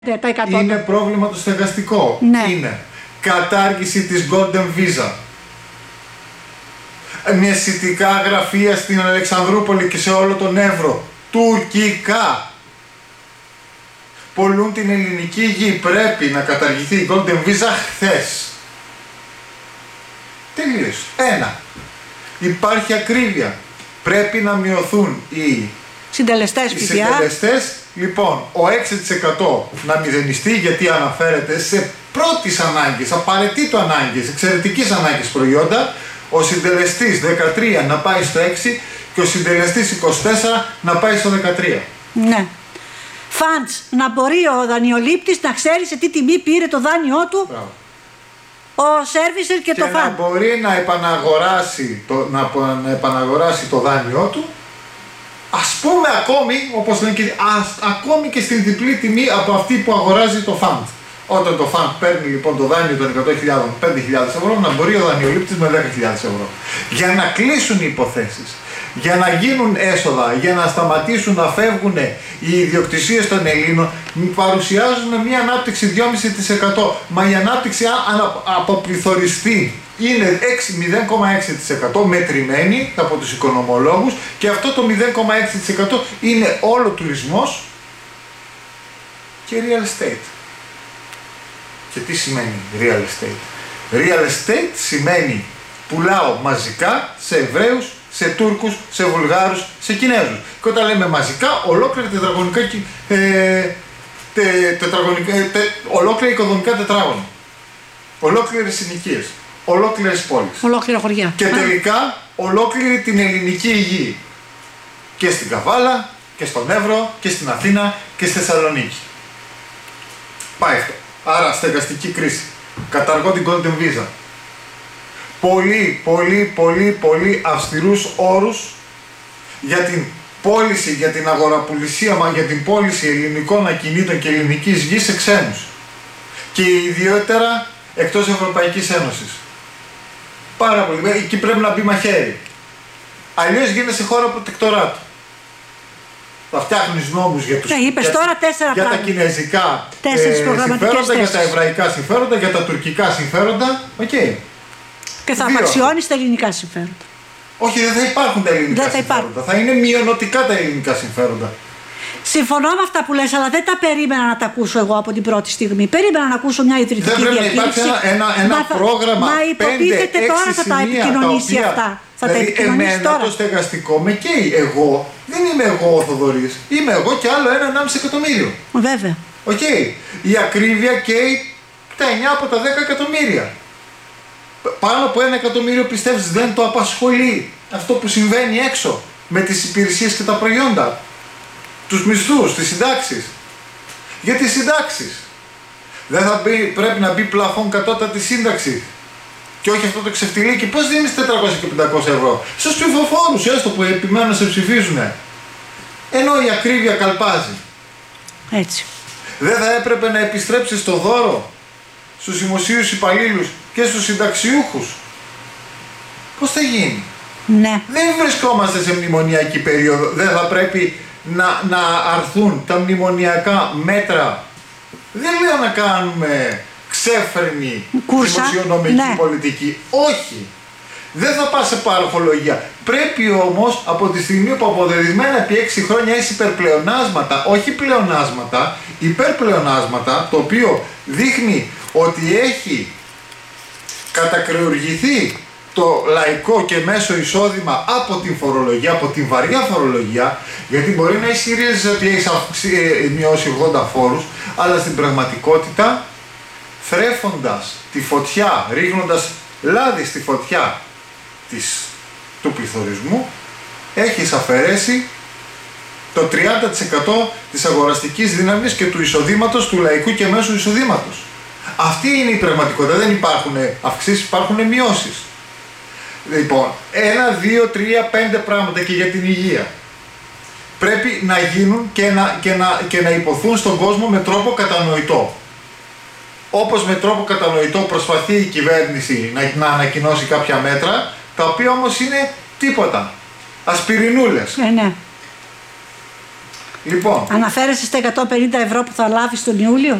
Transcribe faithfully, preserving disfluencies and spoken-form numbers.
Είναι πρόβλημα το στεγαστικό. Ναι. Είναι κατάργηση της Golden Visa. Μεσητικά γραφεία στην Αλεξανδρούπολη και σε όλο τον Εύρο. Τουρκικά. Πολλούν την ελληνική γη. Πρέπει να καταργηθεί η Golden Visa χθες. Τελείως. Ένα. Υπάρχει ακρίβεια. Πρέπει να μειωθούν οι συντελεστές. Οι συντελεστές. Λοιπόν, ο έξι τοις εκατό να μηδενιστεί, γιατί αναφέρεται σε πρώτης ανάγκης, απαραίτητο ανάγκης, εξαιρετικής ανάγκης προϊόντα. Ο συντελεστής δεκατρία να πάει στο έξι και ο συντελεστής είκοσι τέσσερα να πάει στο δεκατρία. Ναι. Funds, να μπορεί ο δανειολήπτης να ξέρει σε τι τιμή πήρε το δάνειό του. Μπράβο. Ο servicer και, και το fund. Και να μπορεί να επαναγοράσει το, να, να επαναγοράσει το δάνειό του, ας πούμε ακόμη, όπως λένε και, ας, ακόμη και στην διπλή τιμή από αυτή που αγοράζει το fund. Όταν το fund παίρνει λοιπόν το δάνειο των εκατό χιλιάδες, πέντε χιλιάδες ευρώ, να μπορεί ο δανειολήπτης με δέκα χιλιάδες ευρώ. Για να κλείσουν οι υποθέσεις, για να γίνουν έσοδα, για να σταματήσουν να φεύγουν οι ιδιοκτησίες των Ελλήνων, παρουσιάζουν μια ανάπτυξη δυόμισι τοις εκατό. Μα η ανάπτυξη αν αποπληθωριστεί είναι μηδέν κόμμα έξι τοις εκατό μετρημένη από τους οικονομολόγους, και αυτό το μηδέν κόμμα έξι τοις εκατό είναι όλο τουρισμός και real estate. Και τι σημαίνει real estate? Real estate σημαίνει πουλάω μαζικά σε Εβραίους, σε Τούρκους, σε Βουλγάρους, σε Κινέζους. Και όταν λέμε μαζικά, ολόκληρα τετραγωνικά, ε, τε, τετραγωνικά τε, ολόκληρα οικοδομικά τετράγωνα. Ολόκληρες συνοικίες. Ολόκληρες πόλεις. Ολόκληρα χωριά. Και τελικά ολόκληρη την ελληνική γη. Και στην Καβάλα, και στον Εύρο, και στην Αθήνα, και στη Θεσσαλονίκη. Πάει αυτό. Άρα στεγαστική κρίση. Καταργώ την Golden Visa. Πολύ, πολύ, πολύ, πολύ αυστηρούς όρους για την πώληση, για την αγοραπουλησία, μα για την πώληση ελληνικών ακινήτων και ελληνικής γης σε ξένους. Και ιδιαίτερα εκτός Ευρωπαϊκής Ένωσης. Πάρα πολύ. Εκεί πρέπει να μπει μαχαίρι. Αλλιώς γίνεσαι χώρα προτεκτοράτου. Θα φτιάχνεις νόμους για, τους, ναι, είπες για, τώρα τέσσερα για τα κινέζικα ε, συμφέροντα, για τα εβραϊκά συμφέροντα, για τα τουρκικά συμφέροντα. Okay. Και θα απαξιώνεις τα ελληνικά συμφέροντα. Όχι, δεν θα υπάρχουν τα ελληνικά δεν θα συμφέροντα. Υπάρχουν. Θα είναι μειονοτικά τα ελληνικά συμφέροντα. Συμφωνώ με αυτά που λες, αλλά δεν τα περίμενα να τα ακούσω εγώ από την πρώτη στιγμή. Περίμενα να ακούσω μια ιδρυτική διακήρυξη. Δεν πρέπει να υπάρξει ένα, ένα, ένα μα, πρόγραμμα. Μα υποτίθεται τώρα θα τα επικοινωνήσει οποία, αυτά. Θα δηλαδή, τα επικοινωνήσει εμένα τώρα. Το στεγαστικό με καίει. Εγώ δεν είμαι εγώ ο Θοδωρής. Είμαι εγώ και άλλο ένα ενάμιση εκατομμύριο. Βέβαια. Οκ. Okay. Η ακρίβεια καίει τα εννιά από τα δέκα εκατομμύρια. Πάνω από ένα εκατομμύριο πιστεύεις δεν το απασχολεί αυτό που συμβαίνει έξω με τις υπηρεσίες και τα προϊόντα, τους μισθούς, τις συντάξεις? Για τις συντάξεις δεν θα μπει, πρέπει να μπει πλαφόν κατώτατη σύνταξη και όχι αυτό το ξεφτιλίκι? Πώς δίνεις τετρακόσια και πεντακόσια ευρώ στους ψηφοφόρους έστω που επιμένουν να σε ψηφίζουν, ενώ η ακρίβεια καλπάζει? Έτσι. Δεν θα έπρεπε να επιστρέψεις το δώρο στους δημοσίους υπαλλήλους και στους συνταξιούχους? Πώς θα γίνει? Ναι. Δεν βρισκόμαστε σε μνημονιακή περίοδο. Δεν θα πρέπει να, να αρθούν τα μνημονιακά μέτρα? Δεν λέω να κάνουμε ξέφρενη δημοσιονομική ναι. πολιτική. Όχι. Δεν θα πας σε παροχολογία. Πρέπει όμως από τη στιγμή που αποδεδειγμένα επί έξι χρόνια έχει υπερπλεονάσματα, όχι πλεονάσματα, υπερπλεονάσματα, το οποίο δείχνει ότι έχει κατακρεουργηθεί το λαϊκό και μέσο εισόδημα από την φορολογία, από την βαριά φορολογία, γιατί μπορεί να ισχυρίζεσαι ότι έχεις μειώσει ογδόντα φόρους, αλλά στην πραγματικότητα θρέφοντας τη φωτιά, ρίχνοντας λάδι στη φωτιά της, του πληθωρισμού, έχεις αφαιρέσει το τριάντα τοις εκατό της αγοραστικής δύναμης και του εισοδήματος, του λαϊκού και μέσου εισοδήματος. Αυτή είναι η πραγματικότητα. Δεν υπάρχουν αυξήσεις, υπάρχουν μειώσεις. Λοιπόν, ένα, δύο, τρία, πέντε πράγματα και για την υγεία πρέπει να γίνουν και να, και να, και να υποθούν στον κόσμο με τρόπο κατανοητό. Όπως με τρόπο κατανοητό προσπαθεί η κυβέρνηση να, να ανακοινώσει κάποια μέτρα, τα οποία όμως είναι τίποτα. Ασπιρινούλες. Ε, ναι. Λοιπόν, Αναφέρεσαι στα εκατόν πενήντα ευρώ που θα λάβεις τον Ιούλιο.